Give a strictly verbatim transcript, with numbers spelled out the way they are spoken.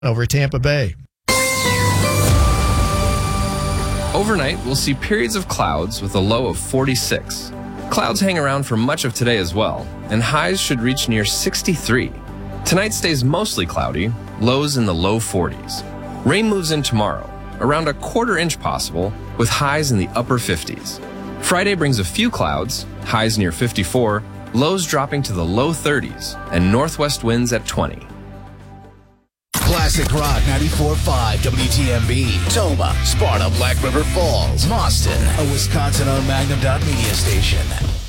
over Tampa Bay. Overnight, we'll see periods of clouds with a low of forty-six. Clouds hang around for much of today as well, and highs should reach near sixty-three. Tonight stays mostly cloudy, lows in the low forties. Rain moves in tomorrow, around a quarter inch possible, with highs in the upper fifties. Friday brings a few clouds, highs near fifty-four, lows dropping to the low thirties, and northwest winds at twenty. Classic Rock ninety-four point five W T M B, Toma, Sparta, Black River Falls, Boston, a Wisconsin-owned Magnum Dot Media station.